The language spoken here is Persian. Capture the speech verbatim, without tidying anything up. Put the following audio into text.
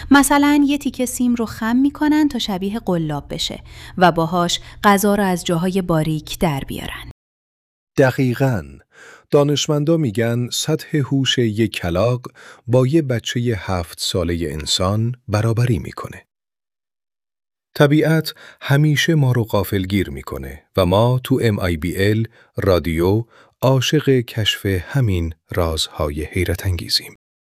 مثلا یه تیکه سیم رو خم میکنن تا شبیه قلاب بشه و باهاش غذا رو از جاهای باریک در بیارن. دقیقاً. دانشمندا میگن سطح هوش یک کلاغ با یه بچه هفت ساله انسان برابری میکنه. طبیعت همیشه ما رو غافلگیر میکنه و ما تو ام آی بی ال رادیو عاشق کشف همین رازهای حیرت انگیزیم.